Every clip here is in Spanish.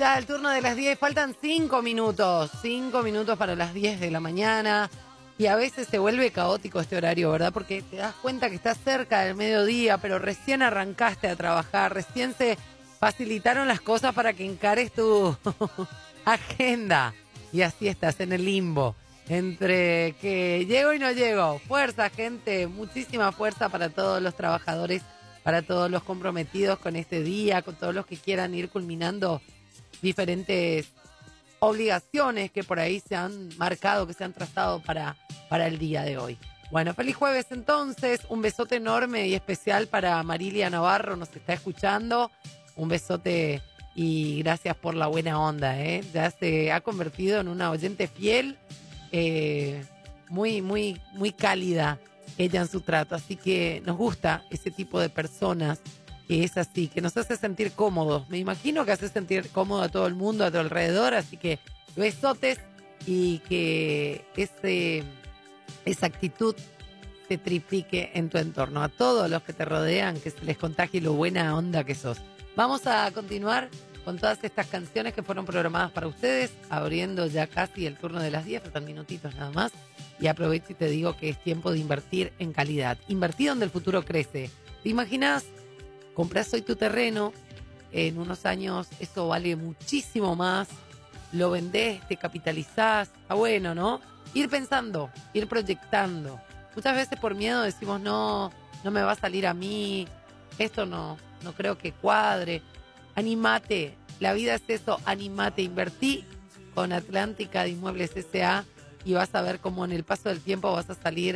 Ya el turno de las 10, faltan 5 minutos. 5 minutos para las 10 de la mañana. Y a veces se vuelve caótico este horario, ¿verdad? Porque te das cuenta que estás cerca del mediodía, pero recién arrancaste a trabajar, recién se facilitaron las cosas para que encares tu agenda. Y así estás en el limbo. Entre que llego y no llego. Fuerza, gente. Muchísima fuerza para todos los trabajadores, para todos los comprometidos con este día, con todos los que quieran ir culminando diferentes obligaciones que por ahí se han marcado, que se han trazado para el día de hoy. Bueno, feliz jueves entonces. Un besote enorme y especial para Marilia Navarro, nos está escuchando. Un besote y gracias por la buena onda, ¿eh? Ya se ha convertido en una oyente fiel, muy cálida ella en su trato. Así que nos gusta ese tipo de personas que es así, que nos hace sentir cómodos. Me imagino que hace sentir cómodo a todo el mundo, a tu alrededor. Así que besotes y que esa actitud se triplique en tu entorno. A todos los que te rodean, que se les contagie lo buena onda que sos. Vamos a continuar con todas estas canciones que fueron programadas para ustedes, abriendo ya casi el turno de las 10, faltan minutitos nada más. Y aprovecho y te digo que es tiempo de invertir en calidad. Invertí donde el futuro crece. ¿Te imaginas? Comprás hoy tu terreno, en unos años eso vale muchísimo más, lo vendés, te capitalizás, está bueno, ¿no? Ir pensando, ir proyectando. Muchas veces por miedo decimos, no me va a salir a mí, esto no creo que cuadre. Anímate, la vida es eso, anímate, invertí con Atlántica de Inmuebles S.A. y vas a ver cómo en el paso del tiempo vas a salir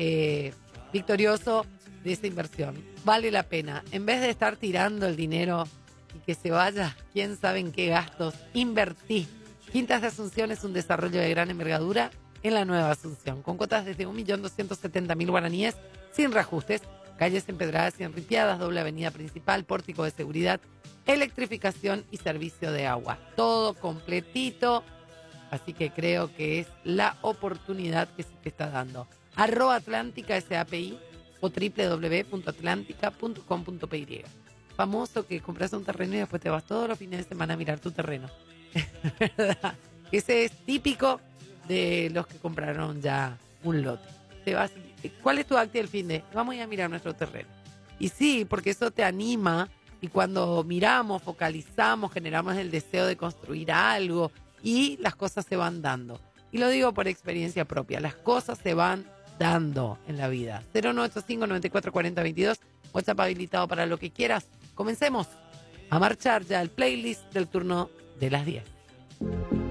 victorioso de esa inversión. Vale la pena. En vez de estar tirando el dinero y que se vaya, quién sabe en qué gastos, invertí. Quintas de Asunción es un desarrollo de gran envergadura en la Nueva Asunción, con cuotas desde 1.270.000 guaraníes, sin reajustes, calles empedradas y enripiadas, doble avenida principal, pórtico de seguridad, electrificación y servicio de agua. Todo completito, así que creo que es la oportunidad que se te está dando. @Atlántica SAPI o www.atlantica.com.py. Famoso que compras un terreno y después te vas todos los fines de semana a mirar tu terreno. ¿Verdad? Ese es típico de los que compraron ya un lote. Te vas, ¿cuál es tu acti del fin de? Vamos a ir a mirar nuestro terreno. Y sí, porque eso te anima y cuando miramos, focalizamos, generamos el deseo de construir algo y las cosas se van dando. Y lo digo por experiencia propia, las cosas se van dando en la vida. 0985-9440-22, WhatsApp habilitado para lo que quieras. Comencemos a marchar ya el playlist del turno de las 10.